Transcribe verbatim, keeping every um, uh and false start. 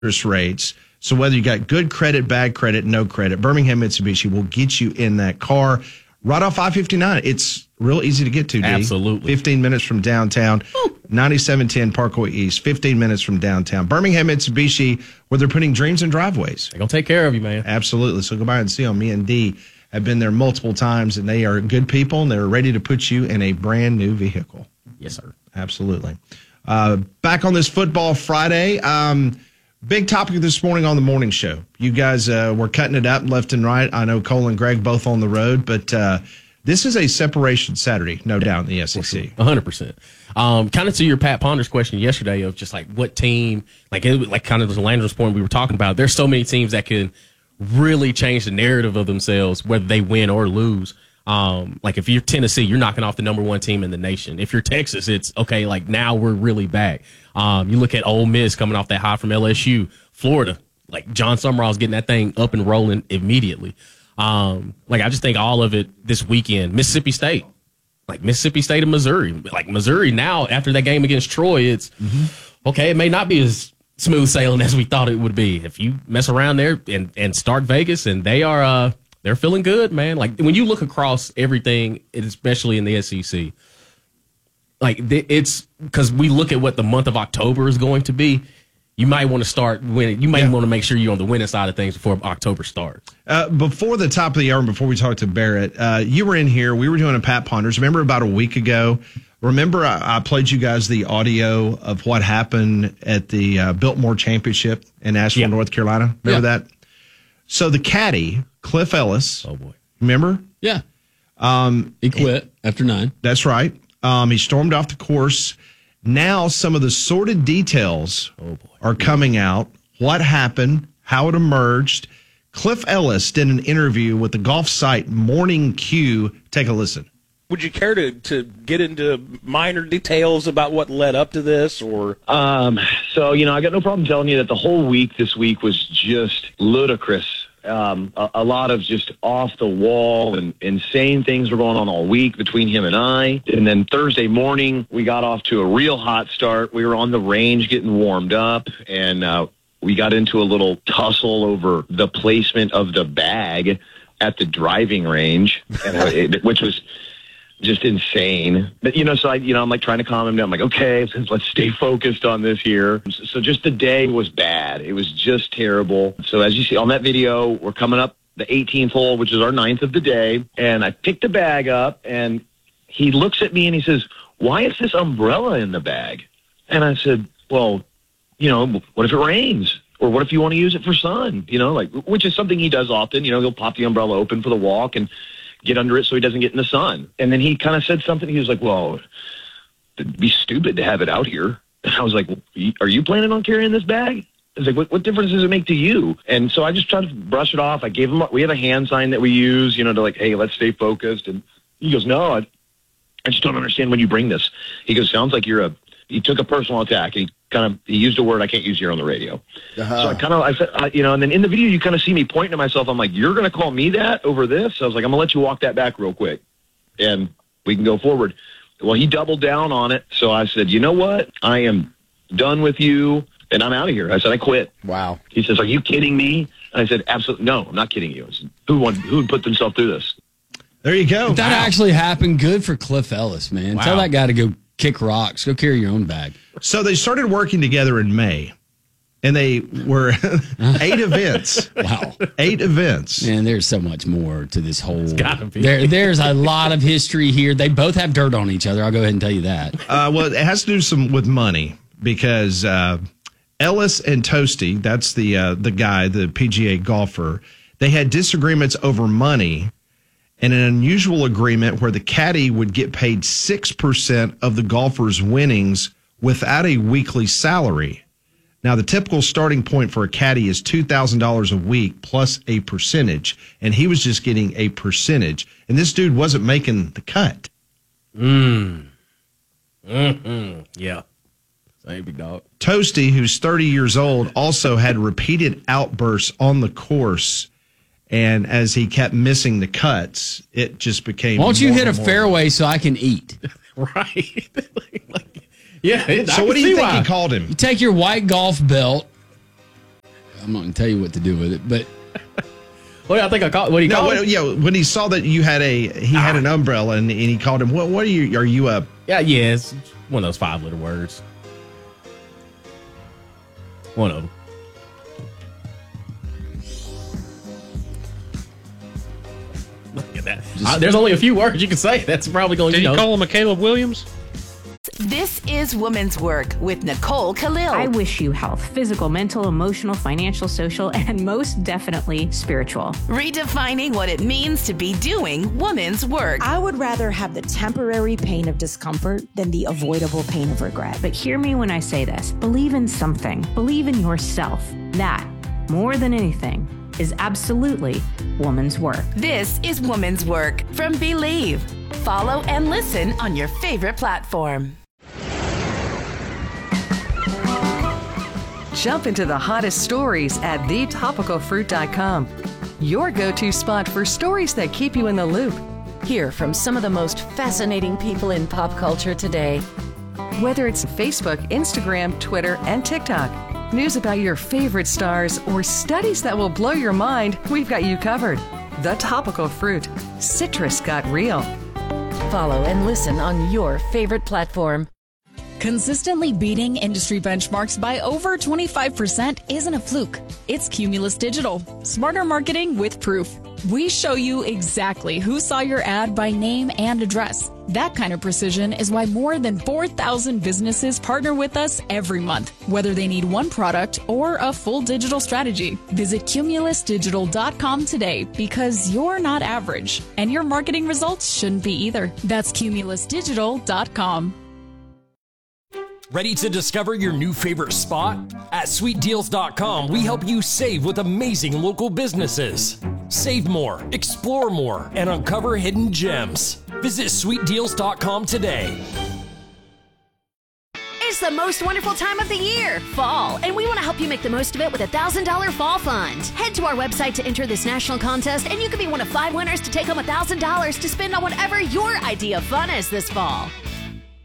interest rates. So whether you got good credit, bad credit, no credit, Birmingham Mitsubishi will get you in that car right off I fifty-nine. It's real easy to get to, D. Absolutely. fifteen minutes from downtown. ninety-seven ten Parkway East, fifteen minutes from downtown. Birmingham Mitsubishi, where they're putting dreams in driveways. They're going to take care of you, man. Absolutely. So go by and see them. Me and D have been there multiple times, and they are good people, and they're ready to put you in a brand new vehicle. Yes, sir. Absolutely. Uh, back on this Football Friday. Um, big topic this morning on the morning show. You guys uh, were cutting it up left and right. I know Cole and Greg both on the road, but uh, this is a separation Saturday, no doubt, in the S E C. one hundred percent. Um, kind of to your Pat Ponders question yesterday of just like what team, like it, like kind of the Landers point we were talking about. There's so many teams that can really change the narrative of themselves, whether they win or lose. Um, like if you're Tennessee, you're knocking off the number one team in the nation. If you're Texas, it's okay. Like now we're really back. Um, you look at Ole Miss coming off that high from L S U, Florida, like John Summerall's getting that thing up and rolling immediately. Um, like I just think all of it this weekend, Mississippi State, like Mississippi State and Missouri, like Missouri now after that game against Troy, it's mm-hmm. okay. It may not be as smooth sailing as we thought it would be. If you mess around there and, and start Vegas and they are, uh, they're feeling good, man. Like when you look across everything, especially in the S E C, like it's because we look at what the month of October is going to be. You might want to start winning. You might yeah. want to make sure you're on the winning side of things before October starts. Uh, before the top of the hour, and before we talk to Barrett, uh, you were in here. We were doing a Pat Ponders. Remember about a week ago? Remember I, I played you guys the audio of what happened at the uh, Biltmore Championship in Asheville, yeah. North Carolina? Remember yeah. that? So the caddy, Cliff Ellis. Oh, boy. Remember? Yeah. Um, he quit he, after nine. That's right. Um, he stormed off the course. Now some of the sordid details oh, boy. are coming out. What happened, how it emerged. Cliff Ellis did an interview with the golf site Morning Q. Take a listen. Would you care to, to get into minor details about what led up to this? Or um, So, you know, I got no problem telling you that the whole week this week was just ludicrous. Um, a, a lot of just off the wall and insane things were going on all week between him and I. And then Thursday morning, we got off to a real hot start. We were on the range getting warmed up, and uh, we got into a little tussle over the placement of the bag at the driving range, and it, which was just insane. But, you know, so I, you know, I'm like trying to calm him down. I'm like, okay, let's stay focused on this here. So just the day was bad. It was just terrible. So as you see on that video, we're coming up the eighteenth hole, which is our ninth of the day. And I picked the bag up and he looks at me and he says, why is this umbrella in the bag? And I said, well, you know, what if it rains? Or what if you want to use it for sun? You know, like, which is something he does often. You know, he'll pop the umbrella open for the walk and get under it so he doesn't get in the sun. And then he kind of said something. He was like, well, it'd be stupid to have it out here. And I was like, are you planning on carrying this bag? I was like, what, what difference does it make to you? And so I just tried to brush it off. I gave him, we have a hand sign that we use, you know, to like, hey, let's stay focused. And he goes, no, I, I just don't understand when you bring this. He goes, sounds like you're a, he took a personal attack. And he kind of, he used a word I can't use here on the radio. Uh-huh. So I kind of, I said, I, you know, and then in the video, you kind of see me pointing to myself. I'm like, you're going to call me that over this? So I was like, I'm going to let you walk that back real quick and we can go forward. Well, he doubled down on it. So I said, you know what? I am done with you and I'm out of here. I said, I quit. Wow. He says, are you kidding me? And I said, absolutely. No, I'm not kidding you. I said, who would, who would put themselves through this? There you go. If that wow. actually happened. Good for Cliff Ellis, man. Wow. Tell that guy to go kick rocks. Go carry your own bag. So they started working together in May, and they were eight events. Wow. Eight events. Man, there's so much more to this whole. It's gotta be. There, there's a lot of history here. They both have dirt on each other. I'll go ahead and tell you that. Uh, well, it has to do some with money because uh, Ellis and Toasty, that's the uh, the guy, the P G A golfer, they had disagreements over money. And an unusual agreement where the caddy would get paid six percent of the golfer's winnings without a weekly salary. Now, the typical starting point for a caddy is two thousand dollars a week plus a percentage, and he was just getting a percentage. And this dude wasn't making the cut. Mm. Mm-hmm. Yeah. Same big dog. Toasty, who's thirty years old, also had repeated outbursts on the course. And as he kept missing the cuts, it just became. Why don't you hit a more. fairway so I can eat? Right. like, yeah. It, so what do you think he called him? You take your white golf belt I'm not going to tell you what to do with it, but. Well, I think I called. What do you no, call when, it? yeah, when he saw that you had a, he had an umbrella, and, and he called him. What? What are you? Are you a? Yeah, yeah. It's one of those five letter words. One of them. Look at that. Uh, there's only a few words you can say. That's probably going to. Did you you know, call him a Caleb Williams? This is Women's Work with Nicole Khalil. I wish you health, physical, mental, emotional, financial, social, and most definitely spiritual. Redefining what it means to be doing women's work. I would rather have the temporary pain of discomfort than the avoidable pain of regret. But hear me when I say this. Believe in something. Believe in yourself. That, more than anything, is absolutely woman's work. This is Women's Work from Believe. Follow and listen on your favorite platform. Jump into the hottest stories at the topical fruit dot com. Your go-to spot for stories that keep you in the loop. Hear from some of the most fascinating people in pop culture today. Whether it's Facebook, Instagram, Twitter, and TikTok, news about your favorite stars, or studies that will blow your mind, we've got you covered. The Topical Fruit. Citrus got real. Follow and listen on your favorite platform. Consistently beating industry benchmarks by over twenty-five percent isn't a fluke. It's Cumulus Digital. Smarter marketing with proof. We show you exactly who saw your ad by name and address. That kind of precision is why more than four thousand businesses partner with us every month, whether they need one product or a full digital strategy. Visit cumulus digital dot com today because you're not average, and your marketing results shouldn't be either. That's cumulus digital dot com. Ready to discover your new favorite spot? At sweet deals dot com, we help you save with amazing local businesses. Save more, explore more, and uncover hidden gems. Visit sweet deals dot com today. It's the most wonderful time of the year, fall, and we want to help you make the most of it with a one thousand dollars Fall Fund. Head to our website to enter this national contest, and you could be one of five winners to take home one thousand dollars to spend on whatever your idea of fun is this fall.